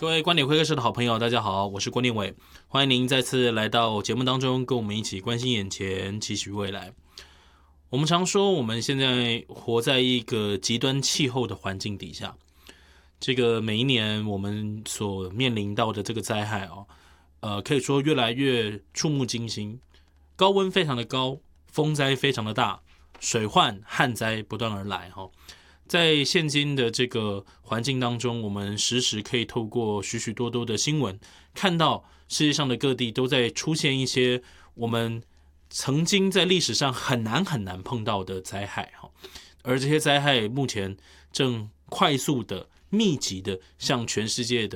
各位观点会客室的好朋友，大家好，我是郭念伟，欢迎您再次来到节目当中，跟我们一起关心眼前，期许未来。我们常说，我们现在活在一个极端气候的环境底下，这个每一年我们所面临到的这个灾害可以说越来越触目惊心，高温非常的高，风灾非常的大，水患、旱灾不断而来在现今的这个环境当中，我们时时可以透过许许多多的新闻，看到世界上的各地都在出现一些我们曾经在历史上很难碰到的灾害而这些灾害目前正快速的、密集的向全世界的